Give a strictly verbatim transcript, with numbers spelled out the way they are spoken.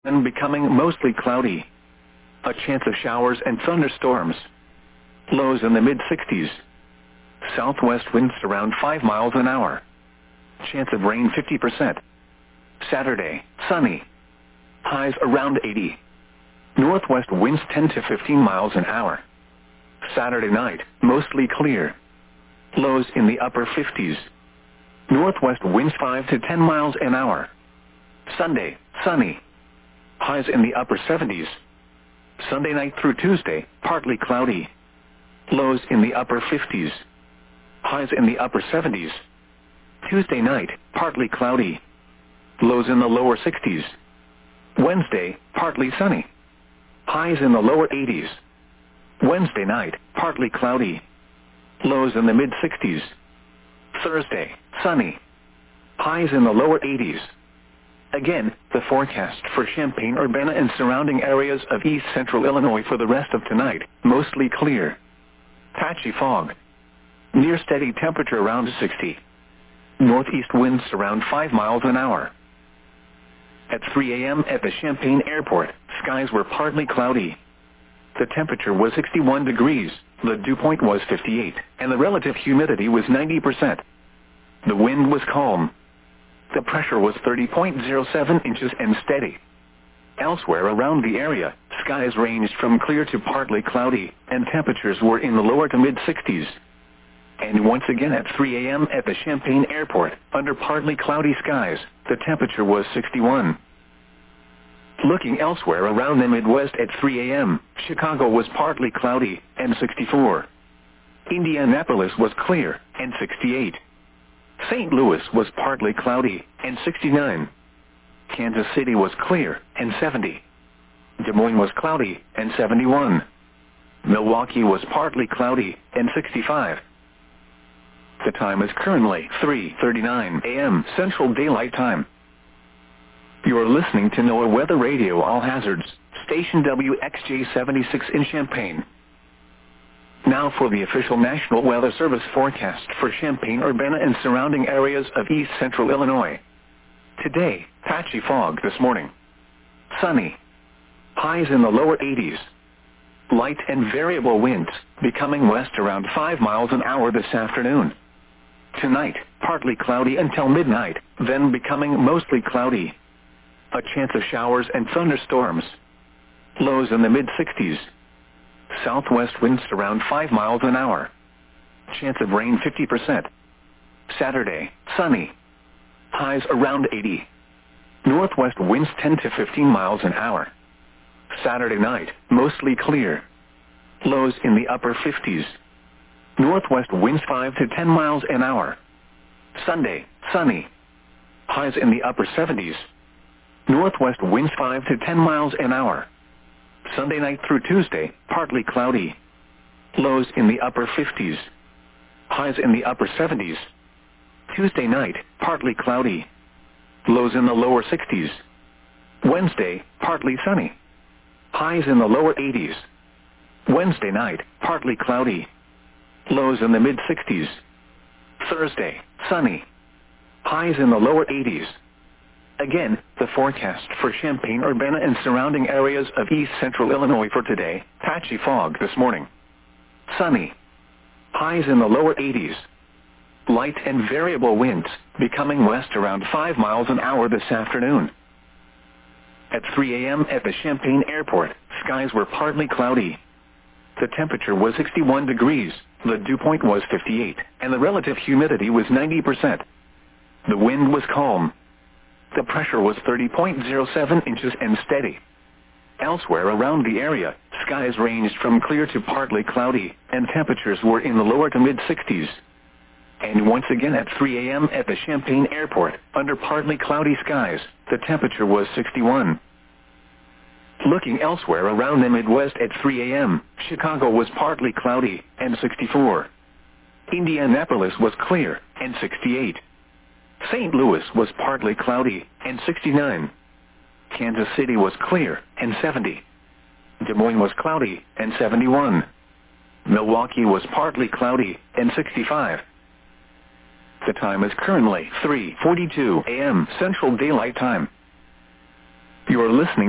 and becoming mostly cloudy. A chance of showers and thunderstorms. Lows in the mid sixties. Southwest winds around five miles an hour. Chance of rain fifty percent. Saturday, sunny. Highs around eighty. Northwest winds ten to fifteen miles an hour. Saturday night, mostly clear. Lows in the upper fifties. Northwest winds five to ten miles an hour. Sunday, sunny. Highs in the upper seventies. Sunday night through Tuesday, partly cloudy. Lows in the upper fifties. Highs in the upper seventies. Tuesday night, partly cloudy. Lows in the lower sixties. Wednesday, partly sunny. Highs in the lower eighties. Wednesday night, partly cloudy. Lows in the mid sixties. Thursday, sunny. Highs in the lower eighties. Again, the forecast for Champaign-Urbana and surrounding areas of east central Illinois for the rest of tonight, mostly clear. Patchy fog. Near steady temperature around sixty. Northeast winds around five miles an hour. At three a m at the Champaign Airport, skies were partly cloudy. The temperature was sixty-one degrees, the dew point was fifty-eight, and the relative humidity was ninety percent. The wind was calm. The pressure was thirty point zero seven inches and steady. Elsewhere around the area, skies ranged from clear to partly cloudy, and temperatures were in the lower to mid sixties. And once again at three a m at the Champaign Airport, under partly cloudy skies, the temperature was sixty-one. Looking elsewhere around the Midwest at three a m, Chicago was partly cloudy, and sixty-four. Indianapolis was clear, and sixty-eight. Saint Louis was partly cloudy, and sixty-nine. Kansas City was clear, and seventy. Des Moines was cloudy, and seventy-one. Milwaukee was partly cloudy, and sixty-five. The time is currently three thirty-nine a m Central Daylight Time. You are listening to NOAA Weather Radio All Hazards, station W X J seventy-six in Champaign. Now for the official National Weather Service forecast for Champaign-Urbana and surrounding areas of east central Illinois. Today, patchy fog this morning. Sunny. Highs in the lower eighties. Light and variable winds, becoming west around five miles an hour this afternoon. Tonight, partly cloudy until midnight, then becoming mostly cloudy. A chance of showers and thunderstorms. Lows in the mid sixties. Southwest winds around five miles an hour. Chance of rain fifty percent. Saturday, sunny. Highs around eighty. Northwest winds ten to fifteen miles an hour. Saturday night, mostly clear. Lows in the upper fifties. Northwest winds five to ten miles an hour. Sunday, sunny. Highs in the upper seventies. Northwest winds five to ten miles an hour. Sunday night through Tuesday, partly cloudy. Lows in the upper fifties. Highs in the upper seventies. Tuesday night, partly cloudy. Lows in the lower sixties. Wednesday, partly sunny. Highs in the lower eighties. Wednesday night, partly cloudy. Lows in the mid sixties. Thursday, sunny. Highs in the lower eighties. Again, the forecast for Champaign-Urbana and surrounding areas of east central Illinois for today, patchy fog this morning. Sunny. Highs in the lower eighties. Light and variable winds, becoming west around five miles an hour this afternoon. At three a m at the Champaign Airport, skies were partly cloudy. The temperature was sixty-one degrees, the dew point was fifty-eight, and the relative humidity was ninety percent. The wind was calm. The pressure was thirty point zero seven inches and steady. Elsewhere around the area, skies ranged from clear to partly cloudy, and temperatures were in the lower to mid sixties. And once again at three a m at the Champaign Airport, under partly cloudy skies, the temperature was sixty-one. Looking elsewhere around the Midwest at three a m, Chicago was partly cloudy, and sixty-four. Indianapolis was clear, and sixty-eight. Saint Louis was partly cloudy, and sixty-nine. Kansas City was clear, and seventy. Des Moines was cloudy, and seventy-one. Milwaukee was partly cloudy, and sixty-five. The time is currently three forty-two a m Central Daylight Time. You are listening